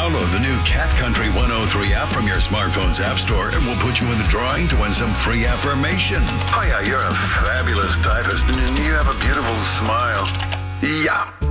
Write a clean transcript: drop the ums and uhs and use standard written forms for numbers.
Download the new Cat Country 103 app from your smartphone's app store and we'll put you in the drawing to win some free affirmation. Oh yeah, you're a fabulous typist and you have a beautiful smile. Yeah.